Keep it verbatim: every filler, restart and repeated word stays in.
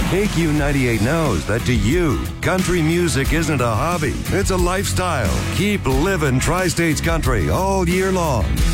A Q ninety-eight knows that to you, country music isn't a hobby, it's a lifestyle. Keep living Tri-States country all year long.